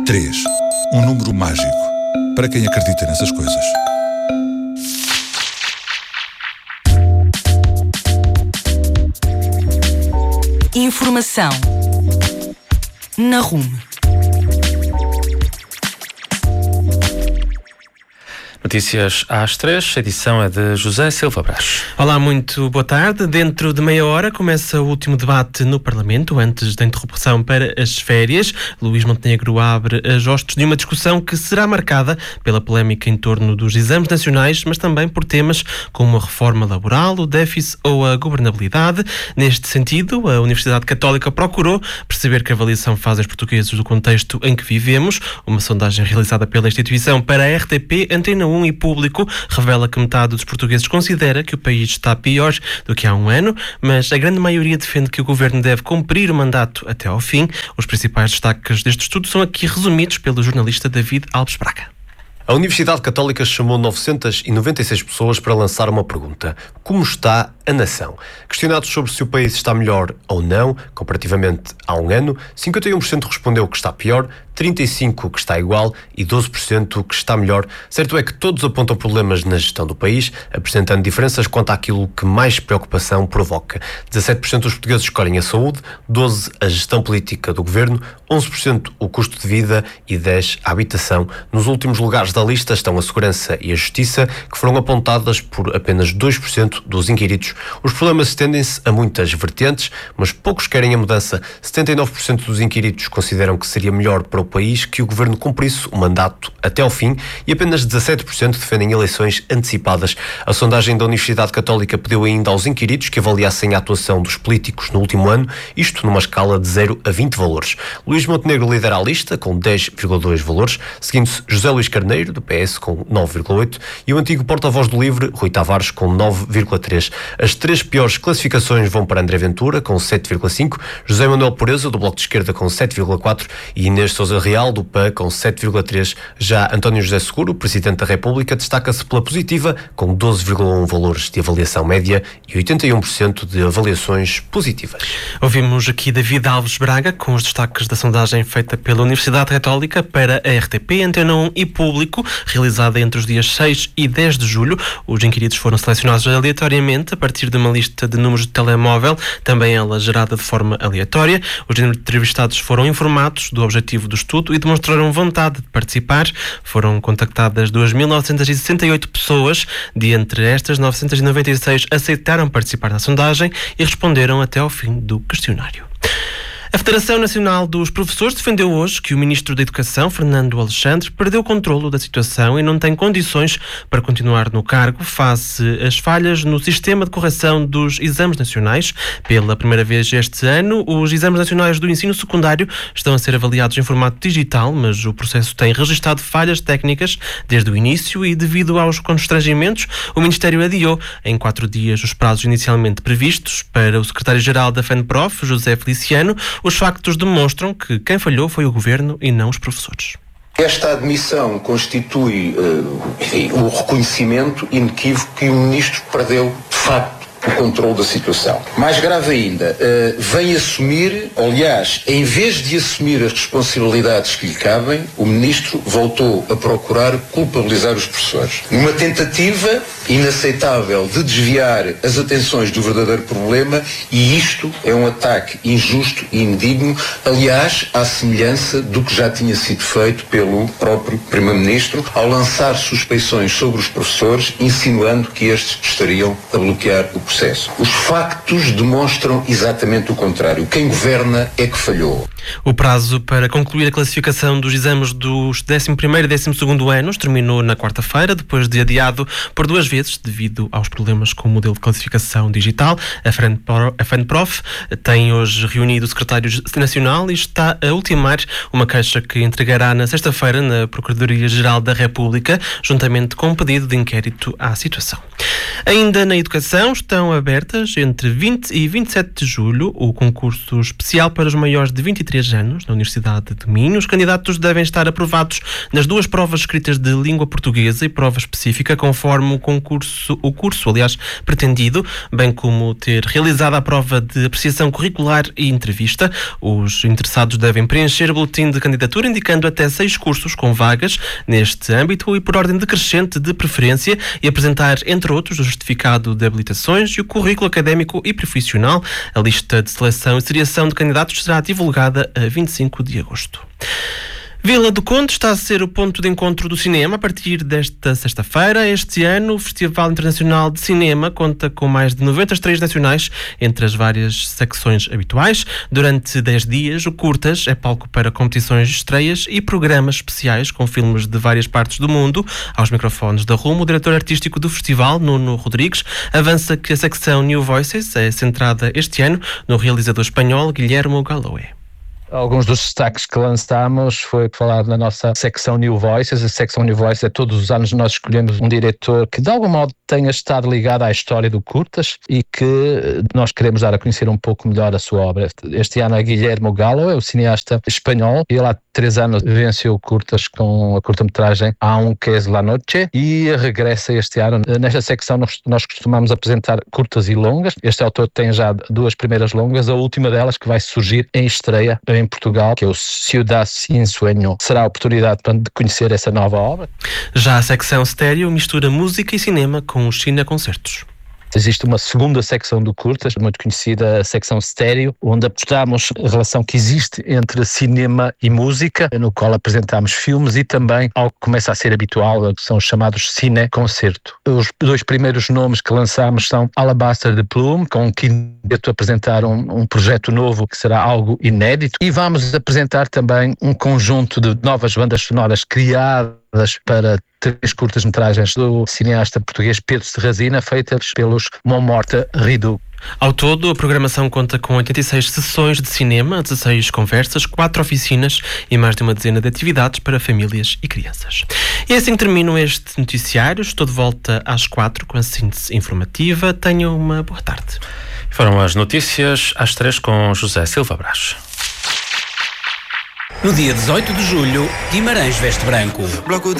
3. Um número mágico para quem acredita nessas coisas. Informação na RUM. Notícias às 3, a edição é de José Silva Brás. Olá, muito boa tarde. Dentro de meia hora começa o último debate no Parlamento, antes da interrupção para as férias. Luís Montenegro abre as hostes de uma discussão que será marcada pela polémica em torno dos exames nacionais, mas também por temas como a reforma laboral, o déficit ou a governabilidade. Neste sentido, a Universidade Católica procurou perceber que avaliação fazem os portugueses do contexto em que vivemos. Uma sondagem realizada pela instituição para a RTP, Antena 1 e Público revela que metade dos portugueses considera que o país está pior do que há um ano, mas a grande maioria defende que o governo deve cumprir o mandato até ao fim. Os principais destaques deste estudo são aqui resumidos pelo jornalista David Alves Braga. A Universidade Católica chamou 996 pessoas para lançar uma pergunta: como está a nação? Questionados sobre se o país está melhor ou não, comparativamente a um ano, 51% respondeu que está pior, 35% que está igual e 12% que está melhor. Certo é que todos apontam problemas na gestão do país, apresentando diferenças quanto àquilo que mais preocupação provoca. 17% dos portugueses escolhem a saúde, 12% a gestão política do governo, 11% o custo de vida e 10% a habitação. Nos últimos lugares da lista estão a segurança e a justiça, que foram apontadas por apenas 2% dos inquiridos. Os problemas estendem-se a muitas vertentes, mas poucos querem a mudança. 79% dos inquiridos consideram que seria melhor para o país que o governo cumprisse o mandato até ao fim e apenas 17% defendem eleições antecipadas. A sondagem da Universidade Católica pediu ainda aos inquiridos que avaliassem a atuação dos políticos no último ano, isto numa escala de 0 a 20 valores. Luís Montenegro lidera a lista com 10,2 valores, seguindo-se José Luís Carneiro, do PS, com 9,8 e o antigo porta-voz do LIVRE, Rui Tavares, com 9,3. As três piores classificações vão para André Ventura, com 7,5, José Manuel Pureza, do Bloco de Esquerda, com 7,4 e Inês Sousa Real, do PAN, com 7,3. Já António José Seguro, Presidente da República, destaca-se pela positiva, com 12,1 valores de avaliação média e 81% de avaliações positivas. Ouvimos aqui David Alves Braga com os destaques da sondagem feita pela Universidade Católica para a RTP, Antena 1 e Público, realizada entre os dias 6 e 10 de julho. Os inquiridos foram selecionados aleatoriamente a partir de uma lista de números de telemóvel, também ela gerada de forma aleatória. Os entrevistados foram informados do objetivo do estudo e demonstraram vontade de participar. Foram contactadas 2.968 pessoas. De entre estas, 996 aceitaram participar na sondagem e responderam até ao fim do questionário. A Federação Nacional dos Professores defendeu hoje que o Ministro da Educação, Fernando Alexandre, perdeu o controlo da situação e não tem condições para continuar no cargo face às falhas no sistema de correção dos exames nacionais. Pela primeira vez este ano, os exames nacionais do ensino secundário estão a ser avaliados em formato digital, mas o processo tem registado falhas técnicas desde o início e, devido aos constrangimentos, o Ministério adiou em 4 dias os prazos inicialmente previstos. Para o secretário-geral da FENPROF, José Feliciano, os factos demonstram que quem falhou foi o governo e não os professores. Esta admissão constitui o reconhecimento inequívoco que o Ministro perdeu, de facto, o controle da situação. Mais grave ainda, vem assumir, aliás, em vez de assumir as responsabilidades que lhe cabem, o Ministro voltou a procurar culpabilizar os professores. Numa tentativa inaceitável de desviar as atenções do verdadeiro problema, e isto é um ataque injusto e indigno, aliás, à semelhança do que já tinha sido feito pelo próprio Primeiro-Ministro ao lançar suspeições sobre os professores, insinuando que estes estariam a bloquear o processo. Os factos demonstram exatamente o contrário. Quem governa é que falhou. O prazo para concluir a classificação dos exames dos 11º e 12º anos terminou na quarta-feira, depois de adiado por 2 vezes devido aos problemas com o modelo de classificação digital. A FENPROF tem hoje reunido o secretário nacional e está a ultimar uma queixa que entregará na sexta-feira na Procuradoria-Geral da República, juntamente com um pedido de inquérito à situação. Ainda na educação, estão estarão abertas entre 20 e 27 de julho o concurso especial para os maiores de 23 anos na Universidade de Minho. Os candidatos devem estar aprovados nas duas provas escritas de língua portuguesa e prova específica, conforme o curso pretendido, bem como ter realizado a prova de apreciação curricular e entrevista. Os interessados devem preencher o boletim de candidatura indicando até 6 cursos com vagas neste âmbito e por ordem decrescente de preferência e apresentar, entre outros, o certificado de habilitações e o currículo académico e profissional. A lista de seleção e seriação de candidatos será divulgada a 25 de agosto. Vila do Conde está a ser o ponto de encontro do cinema a partir desta sexta-feira. Este ano, o Festival Internacional de Cinema conta com mais de 90 estreias nacionais entre as várias secções habituais. Durante 10 dias, o Curtas é palco para competições de estreias e programas especiais com filmes de várias partes do mundo. Aos microfones da Rumo, o diretor artístico do festival, Nuno Rodrigues, avança que a secção New Voices é centrada este ano no realizador espanhol Guillermo Galoé. Alguns dos destaques que lançámos foi falar na nossa secção New Voices. A secção New Voices todos os anos nós escolhemos um diretor que de algum modo tenha estado ligado à história do Curtas e que nós queremos dar a conhecer um pouco melhor a sua obra. Este ano é Guillermo Galoé, o cineasta espanhol. Ele há 3 anos venceu Curtas com a curta-metragem Aunque es la noche e regressa este ano. Nesta secção nós costumamos apresentar curtas e longas. Este autor tem já 2 primeiras longas, a última delas que vai surgir em estreia em Portugal, que é o Ciudad Sin Sueño. Será a oportunidade de conhecer essa nova obra. Já a secção estéreo mistura música e cinema com os cineconcertos. Existe uma segunda secção do Curtas, muito conhecida, a secção estéreo, onde apostamos a relação que existe entre cinema e música, no qual apresentamos filmes e também algo que começa a ser habitual, que são os chamados cineconcerto. Os 2 primeiros nomes que lançamos são Alabaster de Plume, com o quinteto a apresentar um projeto novo que será algo inédito, e vamos apresentar também um conjunto de novas bandas sonoras criadas para 3 curtas-metragens do cineasta português Pedro Serrazina, feitas pelos Montmorta Rideau. Ao todo, a programação conta com 86 sessões de cinema, 16 conversas, 4 oficinas e mais de uma dezena de atividades para famílias e crianças. E assim termino este noticiário. Estou de volta às 4 com a síntese informativa. Tenham uma boa tarde. Foram as notícias às 3 com José Silva Brás. No dia 18 de julho, Guimarães veste branco.